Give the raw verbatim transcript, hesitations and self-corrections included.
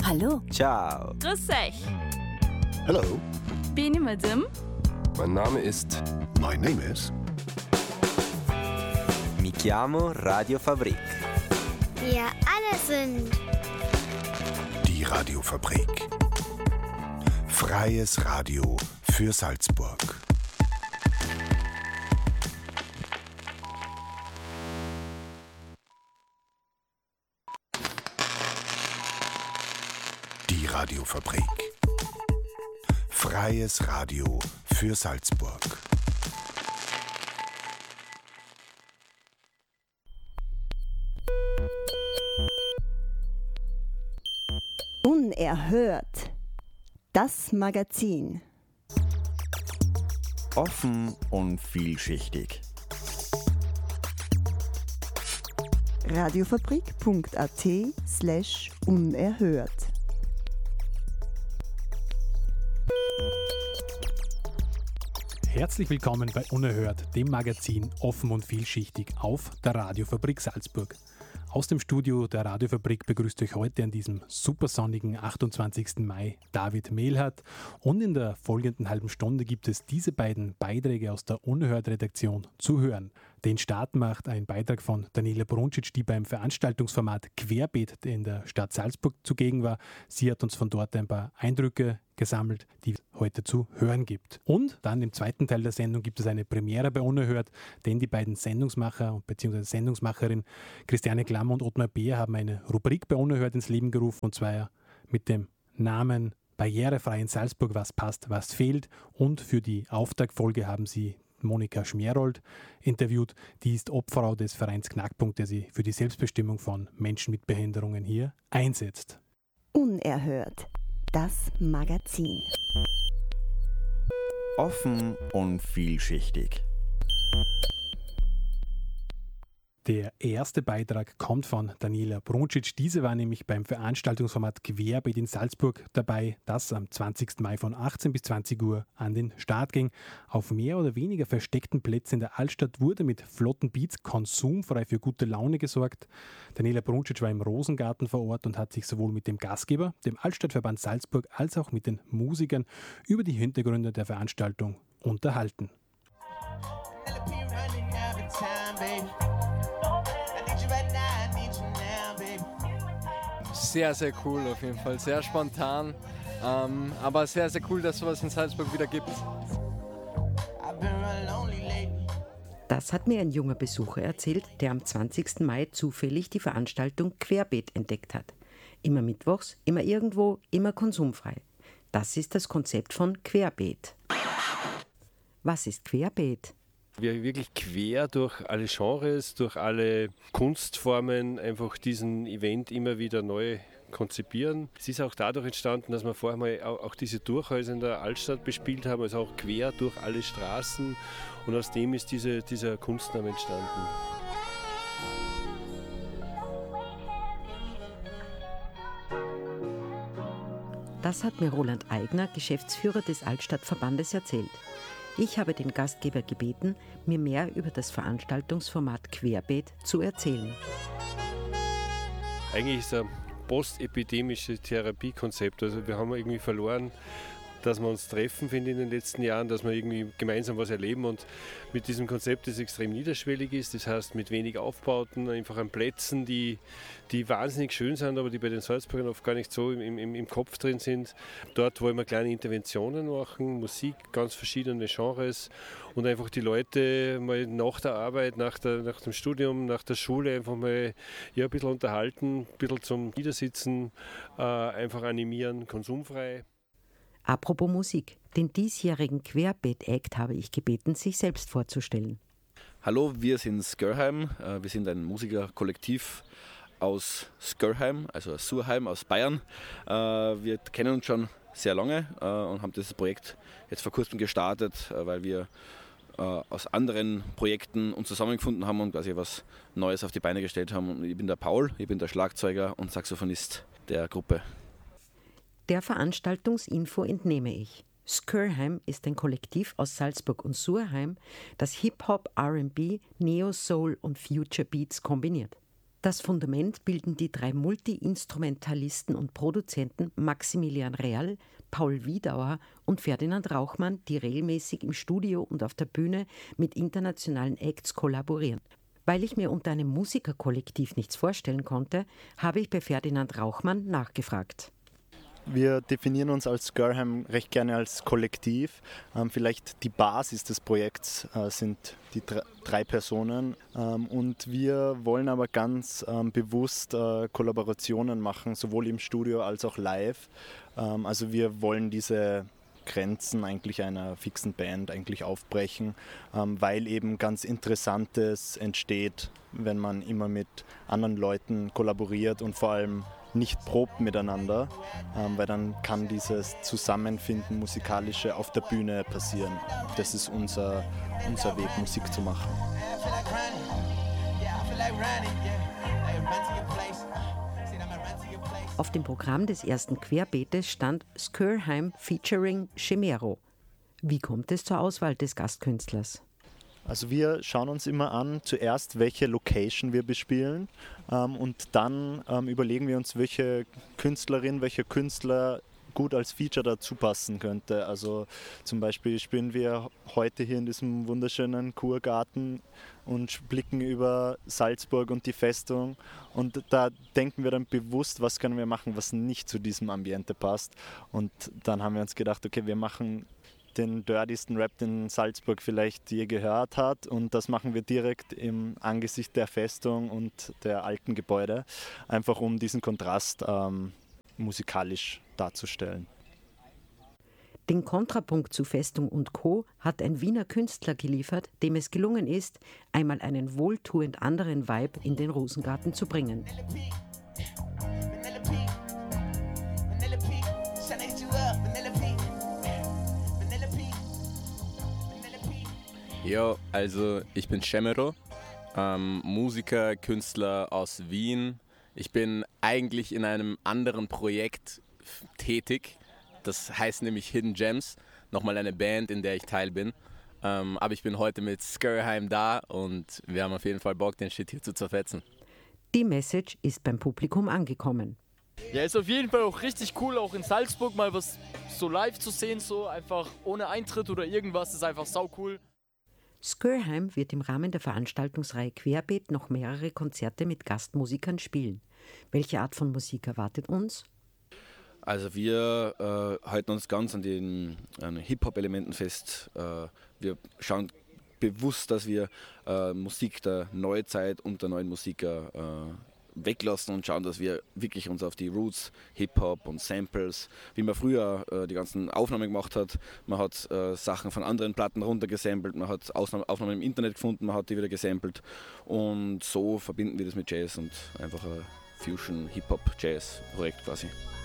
Hallo. Ciao. Grüß euch. Hello. Bin ich Madame? Mein Name ist... My name is... Mi chiamo Radiofabrik. Wir alle sind... Die Radiofabrik. Freies Radio für Salzburg. Die Radiofabrik. Freies Radio für Salzburg. Unerhört. Das Magazin. Offen und vielschichtig. radiofabrik.at slash unerhört. Herzlich willkommen bei Unerhört, dem Magazin offen und vielschichtig auf der Radiofabrik Salzburg. Aus dem Studio der Radiofabrik begrüßt euch heute an diesem supersonnigen achtundzwanzigsten Mai David Mehlhardt und in der folgenden halben Stunde gibt es diese beiden Beiträge aus der Unerhört-Redaktion zu hören. Den Start macht ein Beitrag von Daniela Bruncic, die beim Veranstaltungsformat Querbeet in der Stadt Salzburg zugegen war. Sie hat uns von dort ein paar Eindrücke gesammelt, die es heute zu hören gibt. Und dann im zweiten Teil der Sendung gibt es eine Premiere bei Unerhört, denn die beiden Sendungsmacher bzw. Sendungsmacherin Christiane Klammer und Ottmar Beer haben eine Rubrik bei Unerhört ins Leben gerufen, und zwar mit dem Namen Barrierefrei in Salzburg, was passt, was fehlt. Und für die Auftaktfolge haben sie Monika Schmerold interviewt. Die ist Obfrau des Vereins Knackpunkt, der sich für die Selbstbestimmung von Menschen mit Behinderungen hier einsetzt. Unerhört. Das Magazin. Offen und vielschichtig. Der erste Beitrag kommt von Daniela Bruncic. Diese war nämlich beim Veranstaltungsformat Querbeet in Salzburg dabei, das am zwanzigsten Mai von achtzehn bis zwanzig Uhr an den Start ging. Auf mehr oder weniger versteckten Plätzen in der Altstadt wurde mit flotten Beats konsumfrei für gute Laune gesorgt. Daniela Bruncic war im Rosengarten vor Ort und hat sich sowohl mit dem Gastgeber, dem Altstadtverband Salzburg, als auch mit den Musikern über die Hintergründe der Veranstaltung unterhalten. Sehr, sehr cool auf jeden Fall, sehr spontan, ähm, aber sehr, sehr cool, dass es sowas in Salzburg wieder gibt. Das hat mir ein junger Besucher erzählt, der am zwanzigsten Mai zufällig die Veranstaltung Querbeet entdeckt hat. Immer mittwochs, immer irgendwo, immer konsumfrei. Das ist das Konzept von Querbeet. Was ist Querbeet? Wir wirklich quer durch alle Genres, durch alle Kunstformen einfach diesen Event immer wieder neu konzipieren. Es ist auch dadurch entstanden, dass wir vorher mal auch diese Durchhäuser in der Altstadt bespielt haben, also auch quer durch alle Straßen, und aus dem ist diese, dieser Kunstname entstanden. Das hat mir Roland Eigner, Geschäftsführer des Altstadtverbandes, erzählt. Ich habe den Gastgeber gebeten, mir mehr über das Veranstaltungsformat Querbeet zu erzählen. Eigentlich ist es ein postepidemisches Therapiekonzept. Also wir haben irgendwie verloren, dass wir uns treffen, finde ich, in den letzten Jahren, dass wir irgendwie gemeinsam was erleben, und mit diesem Konzept, das extrem niederschwellig ist, das heißt mit wenig Aufbauten, einfach an Plätzen, die, die wahnsinnig schön sind, aber die bei den Salzburgern oft gar nicht so im, im, im Kopf drin sind. Dort wollen wir kleine Interventionen machen, Musik, ganz verschiedene Genres, und einfach die Leute mal nach der Arbeit, nach, der, nach dem Studium, nach der Schule einfach mal ja, ein bisschen unterhalten, ein bisschen zum Niedersitzen, äh, einfach animieren, konsumfrei. Apropos Musik, den diesjährigen Querbeet-Act habe ich gebeten, sich selbst vorzustellen. Hallo, wir sind Skörheim. Wir sind ein Musikerkollektiv aus Skörheim, also aus Surheim, aus Bayern. Wir kennen uns schon sehr lange und haben dieses Projekt jetzt vor kurzem gestartet, weil wir aus anderen Projekten uns zusammengefunden haben und quasi was Neues auf die Beine gestellt haben. Und ich bin der Paul, ich bin der Schlagzeuger und Saxophonist der Gruppe. Der Veranstaltungsinfo entnehme ich. Skörheim ist ein Kollektiv aus Salzburg und Surheim, das Hip-Hop, R and B, Neo-Soul und Future Beats kombiniert. Das Fundament bilden die drei Multi-Instrumentalisten und Produzenten Maximilian Real, Paul Wiedauer und Ferdinand Rauchmann, die regelmäßig im Studio und auf der Bühne mit internationalen Acts kollaborieren. Weil ich mir unter einem Musikerkollektiv nichts vorstellen konnte, habe ich bei Ferdinand Rauchmann nachgefragt. Wir definieren uns als Skurheim recht gerne als Kollektiv. Ähm, vielleicht die Basis des Projekts äh, sind die dr- drei Personen. Ähm, und wir wollen aber ganz ähm, bewusst äh, Kollaborationen machen, sowohl im Studio als auch live. Ähm, also wir wollen diese Grenzen eigentlich einer fixen Band eigentlich aufbrechen, ähm, weil eben ganz Interessantes entsteht, wenn man immer mit anderen Leuten kollaboriert und vor allem nicht probt miteinander, ähm, weil dann kann dieses Zusammenfinden musikalische auf der Bühne passieren. Das ist unser, unser Weg, Musik zu machen. Auf dem Programm des ersten Querbeetes stand Skurheim featuring Chimero. Wie kommt es zur Auswahl des Gastkünstlers? Also wir schauen uns immer an, zuerst welche Location wir bespielen ähm, und dann ähm, überlegen wir uns, welche Künstlerin, welcher Künstler gut als Feature dazu passen könnte. Also zum Beispiel spielen wir heute hier in diesem wunderschönen Kurgarten und blicken über Salzburg und die Festung und da denken wir dann bewusst, was können wir machen, was nicht zu diesem Ambiente passt, und dann haben wir uns gedacht, okay, wir machen den dirtiesten Rap, den Salzburg vielleicht je gehört hat, und das machen wir direkt im Angesicht der Festung und der alten Gebäude, einfach um diesen Kontrast ähm, musikalisch darzustellen. Den Kontrapunkt zu Festung und Co. hat ein Wiener Künstler geliefert, dem es gelungen ist, einmal einen wohltuend anderen Vibe in den Rosengarten zu bringen. Ja, also ich bin Chimero, ähm, Musiker, Künstler aus Wien. Ich bin eigentlich in einem anderen Projekt f- tätig, das heißt nämlich Hidden Gems, nochmal eine Band, in der ich Teil bin. Ähm, aber ich bin heute mit Skurheim da und wir haben auf jeden Fall Bock, den Shit hier zu zerfetzen. Die Message ist beim Publikum angekommen. Ja, ist auf jeden Fall auch richtig cool, auch in Salzburg mal was so live zu sehen, so einfach ohne Eintritt oder irgendwas, ist einfach sau cool. Skurheim wird im Rahmen der Veranstaltungsreihe Querbeet noch mehrere Konzerte mit Gastmusikern spielen. Welche Art von Musik erwartet uns? Also wir äh, halten uns ganz an den an Hip-Hop-Elementen fest. Äh, wir schauen bewusst, dass wir äh, Musik der Neuzeit und der neuen Musiker äh, weglassen und schauen, dass wir wirklich uns auf die Roots, Hip-Hop und Samples, wie man früher äh, die ganzen Aufnahmen gemacht hat. Man hat äh, Sachen von anderen Platten runtergesampelt, man hat Ausnahmen, Aufnahmen im Internet gefunden, man hat die wieder gesampelt, und so verbinden wir das mit Jazz und einfach ein Fusion-Hip-Hop-Jazz-Projekt quasi.